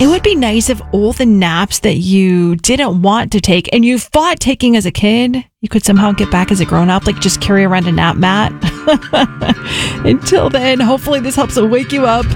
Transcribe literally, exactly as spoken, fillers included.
It would be nice if all the naps that you didn't want to take and you fought taking as a kid, you could somehow get back as a grown up, like just carry around a nap mat. Until then, hopefully this helps to wake you up.